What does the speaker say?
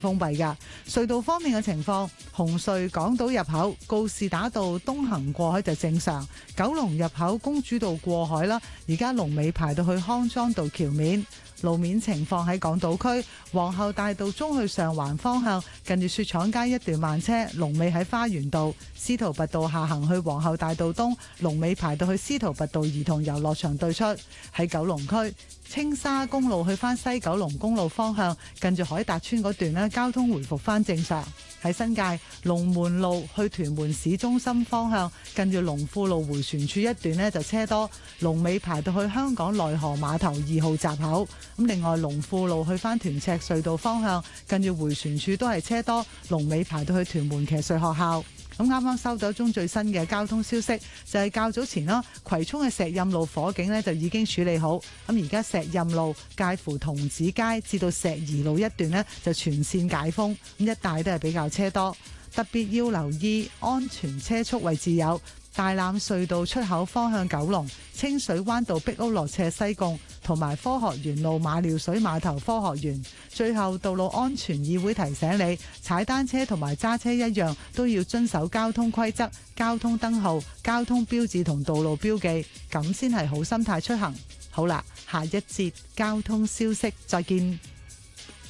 封閉㗎。隧道方面嘅情況，紅隧港島入口告士打道東行過海就正常，九龍入口公主道過海啦，而家龍尾排到去康莊道橋面。路面情況喺港島區皇后大道中去上環方向，近住雪廠街一段慢車，龍尾喺花園道；司徒拔道下行去皇后大道東，龍尾排到去司徒拔道兒童遊樂場對出。喺九龍區青沙公路去返西九龍公路方向，近住海達村嗰段呢，交通回復返正常。喺新界龍門路去屯門市中心方向，近住龍富路迴旋處一段呢就車多，龍尾排到去香港內河碼頭2號閘口。咁另外龍富路去返屯赤隧道方向，近住迴旋處都係車多，龍尾排到去屯門騎術學校。咁啱啱收到一宗最新嘅交通消息，就係較早前啦，葵涌嘅石蔭路火警呢就已經處理好。咁而家石蔭路介乎童子街至到石怡路一段呢就全線解封，咁一帶都係比較車多，特別要留意安全車速位置有大欖隧道出口方向九龍、清水灣道壁屋落斜西貢，同埋科學園路馬料水碼頭科學園。最後，道路安全議會提醒你，踩單車同埋揸車一樣都要遵守交通規則、交通燈號、交通標誌同道路標記，咁先係好心態出行。好啦，下一節交通消息再見。